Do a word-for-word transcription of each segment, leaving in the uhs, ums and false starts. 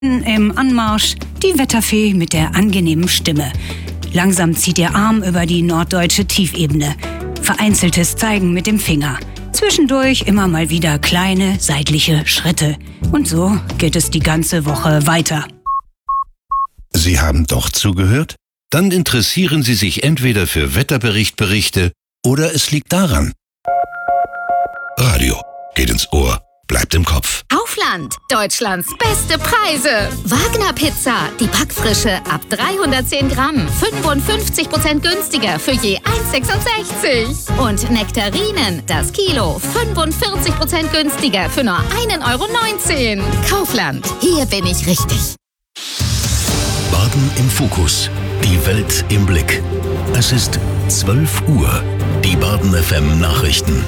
Im Anmarsch die Wetterfee mit der angenehmen Stimme. Langsam zieht ihr Arm über die norddeutsche Tiefebene. Vereinzeltes Zeigen mit dem Finger. Zwischendurch immer mal wieder kleine seitliche Schritte. Und so geht es die ganze Woche weiter. Sie haben doch zugehört? Dann interessieren Sie sich entweder für Wetterberichtberichte oder es liegt daran. Radio geht ins Ohr, bleibt im Kopf. Kaufland, Deutschlands beste Preise. Wagner Pizza, die Backfrische ab dreihundertzehn Gramm, fünfundfünfzig Prozent günstiger für je eins Komma sechsundsechzig. Und Nektarinen, das Kilo, fünfundvierzig Prozent günstiger für nur ein Euro neunzehn. Kaufland, hier bin ich richtig. Baden im Fokus, die Welt im Blick. Es ist zwölf Uhr, die Baden F M Nachrichten.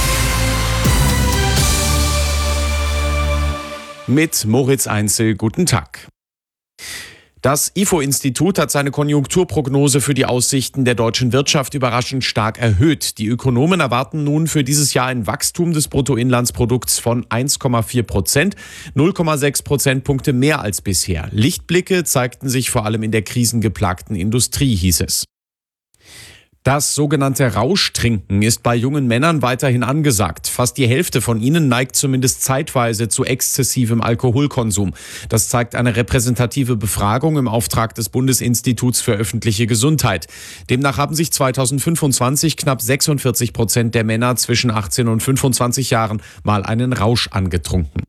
Mit Moritz Einzel, guten Tag. Das I F O-Institut hat seine Konjunkturprognose für die Aussichten der deutschen Wirtschaft überraschend stark erhöht. Die Ökonomen erwarten nun für dieses Jahr ein Wachstum des Bruttoinlandsprodukts von eins Komma vier Prozent, null Komma sechs Prozentpunkte mehr als bisher. Lichtblicke zeigten sich vor allem in der krisengeplagten Industrie, hieß es. Das sogenannte Rauschtrinken ist bei jungen Männern weiterhin angesagt. Fast die Hälfte von ihnen neigt zumindest zeitweise zu exzessivem Alkoholkonsum. Das zeigt eine repräsentative Befragung im Auftrag des Bundesinstituts für öffentliche Gesundheit. Demnach haben sich zweitausendfünfundzwanzig knapp sechsundvierzig Prozent der Männer zwischen achtzehn und fünfundzwanzig Jahren mal einen Rausch angetrunken.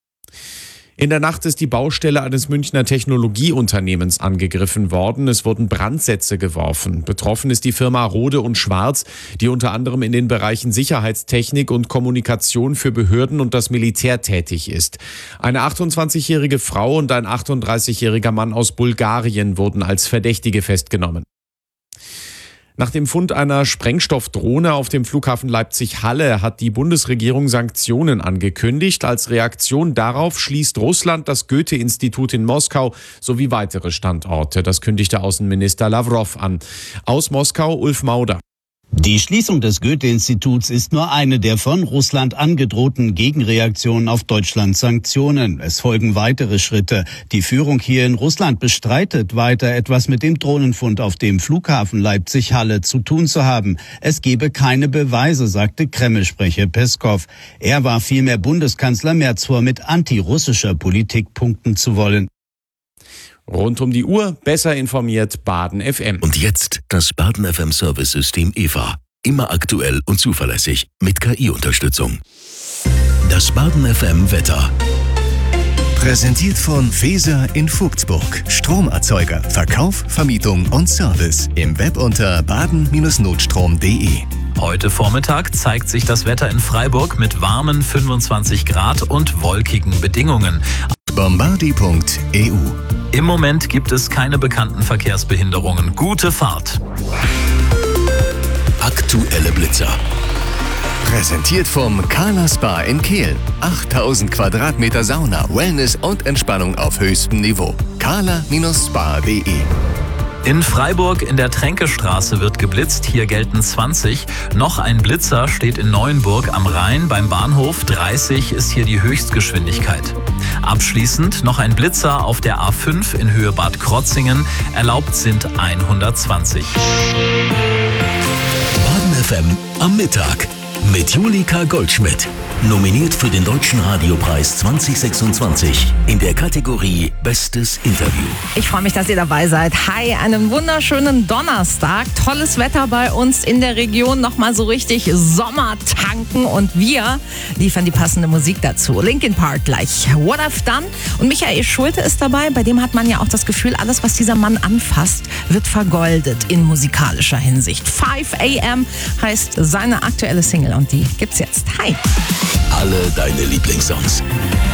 In der Nacht ist die Baustelle eines Münchner Technologieunternehmens angegriffen worden. Es wurden Brandsätze geworfen. Betroffen ist die Firma Rode und Schwarz, die unter anderem in den Bereichen Sicherheitstechnik und Kommunikation für Behörden und das Militär tätig ist. Eine achtundzwanzigjährige Frau und ein achtunddreißigjähriger Mann aus Bulgarien wurden als Verdächtige festgenommen. Nach dem Fund einer Sprengstoffdrohne auf dem Flughafen Leipzig-Halle hat die Bundesregierung Sanktionen angekündigt. Als Reaktion darauf schließt Russland das Goethe-Institut in Moskau sowie weitere Standorte. Das kündigte Außenminister Lavrov an. Aus Moskau Ulf Mauder. Die Schließung des Goethe-Instituts ist nur eine der von Russland angedrohten Gegenreaktionen auf Deutschlands Sanktionen. Es folgen weitere Schritte. Die Führung hier in Russland bestreitet weiter, etwas mit dem Drohnenfund auf dem Flughafen Leipzig-Halle zu tun zu haben. Es gebe keine Beweise, sagte Kreml-Sprecher Peskow. Er warf vielmehr Bundeskanzler Merz vor, mit antirussischer Politik punkten zu wollen. Rund um die Uhr, besser informiert, Baden F M. Und jetzt das Baden F M Service-System E V A. Immer aktuell und zuverlässig mit K I-Unterstützung. Das Baden F M Wetter. Präsentiert von Feser in Vogtsburg. Stromerzeuger, Verkauf, Vermietung und Service. Im Web unter baden Bindestrich notstrom punkt de. Heute Vormittag zeigt sich das Wetter in Freiburg mit warmen fünfundzwanzig Grad und wolkigen Bedingungen. bombardi punkt e u. Im Moment gibt es keine bekannten Verkehrsbehinderungen. Gute Fahrt. Aktuelle Blitzer. Präsentiert vom Kala Spa in Kehl. achttausend Quadratmeter Sauna, Wellness und Entspannung auf höchstem Niveau. kala Bindestrich spa punkt de. In Freiburg in der Tränkestraße wird geblitzt, hier gelten zwanzig. Noch ein Blitzer steht in Neuenburg am Rhein beim Bahnhof, dreißig ist hier die Höchstgeschwindigkeit. Abschließend noch ein Blitzer auf der A fünf in Höhe Bad Krotzingen, erlaubt sind hundertzwanzig. Baden F M am Mittag mit Julika Goldschmidt. Nominiert für den Deutschen Radiopreis zwanzig sechsundzwanzig in der Kategorie Bestes Interview. Ich freue mich, dass ihr dabei seid. Hi, einen wunderschönen Donnerstag. Tolles Wetter bei uns in der Region. Nochmal so richtig Sommer tanken. Und wir liefern die passende Musik dazu. Linkin Park gleich. What I've Done. Und Michael Schulte ist dabei. Bei dem hat man ja auch das Gefühl, alles, was dieser Mann anfasst, wird vergoldet in musikalischer Hinsicht. five a m heißt seine aktuelle Single. Und die gibt's jetzt. Hi. Alle deine Lieblingssongs.